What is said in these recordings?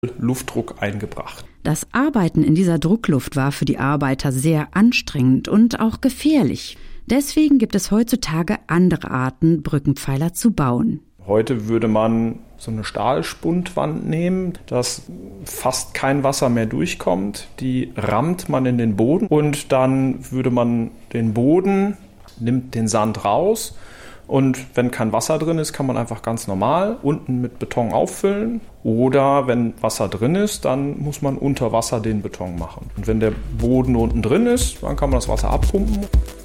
Luftdruck eingebracht. Das Arbeiten in dieser Druckluft war für die Arbeiter sehr anstrengend und auch gefährlich. Deswegen gibt es heutzutage andere Arten, Brückenpfeiler zu bauen. Heute würde man so eine Stahlspundwand nehmen, dass fast kein Wasser mehr durchkommt. Die rammt man in den Boden und dann würde man den Boden, nimmt den Sand raus und wenn kein Wasser drin ist, kann man einfach ganz normal unten mit Beton auffüllen. Oder wenn Wasser drin ist, dann muss man unter Wasser den Beton machen. Und wenn der Boden unten drin ist, dann kann man das Wasser abpumpen.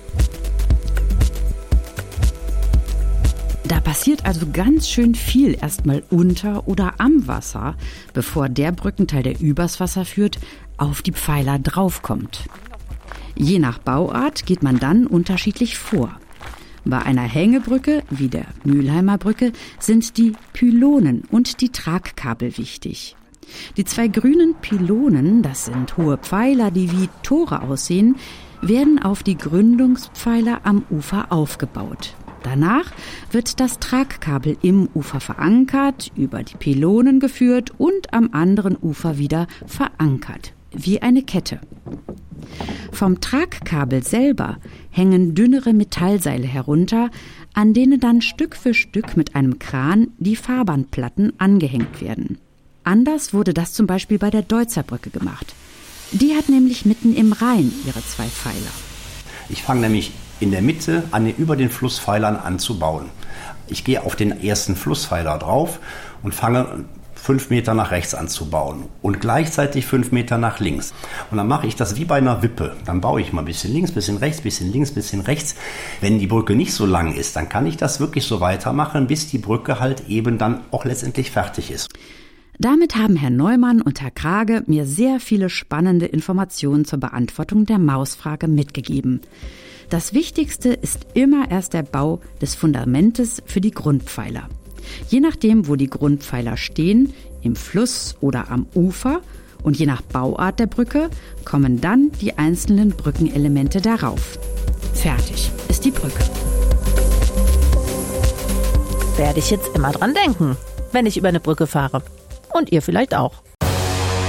Da passiert also ganz schön viel erstmal unter oder am Wasser, bevor der Brückenteil, der übers Wasser führt, auf die Pfeiler draufkommt. Je nach Bauart geht man dann unterschiedlich vor. Bei einer Hängebrücke, wie der Mülheimer Brücke, sind die Pylonen und die Tragkabel wichtig. Die 2 grünen Pylonen, das sind hohe Pfeiler, die wie Tore aussehen, werden auf die Gründungspfeiler am Ufer aufgebaut. Danach wird das Tragkabel im Ufer verankert, über die Pylonen geführt und am anderen Ufer wieder verankert, wie eine Kette. Vom Tragkabel selber hängen dünnere Metallseile herunter, an denen dann Stück für Stück mit einem Kran die Fahrbahnplatten angehängt werden. Anders wurde das zum Beispiel bei der Deutzer Brücke gemacht. Die hat nämlich mitten im Rhein ihre 2 Pfeiler. Ich fange nämlich in der Mitte über den Flusspfeilern an zu bauen. Ich gehe auf den ersten Flusspfeiler drauf und fange 5 Meter nach rechts an zu bauen und gleichzeitig 5 Meter nach links. Und dann mache ich das wie bei einer Wippe. Dann baue ich mal ein bisschen links, bisschen rechts, bisschen links, bisschen rechts. Wenn die Brücke nicht so lang ist, dann kann ich das wirklich so weitermachen, bis die Brücke halt eben dann auch letztendlich fertig ist. Damit haben Herr Neumann und Herr Krage mir sehr viele spannende Informationen zur Beantwortung der Mausfrage mitgegeben. Das Wichtigste ist immer erst der Bau des Fundamentes für die Grundpfeiler. Je nachdem, wo die Grundpfeiler stehen, im Fluss oder am Ufer und je nach Bauart der Brücke, kommen dann die einzelnen Brückenelemente darauf. Fertig ist die Brücke. Werde ich jetzt immer dran denken, wenn ich über eine Brücke fahre. Und ihr vielleicht auch.